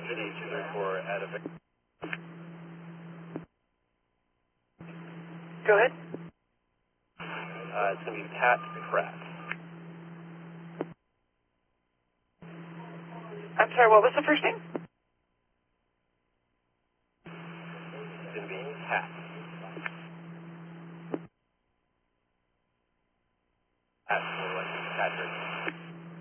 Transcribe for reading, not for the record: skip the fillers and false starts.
City 234 at a... Go ahead. It's going to be Pat Pratt. I'm sorry, what was the first name?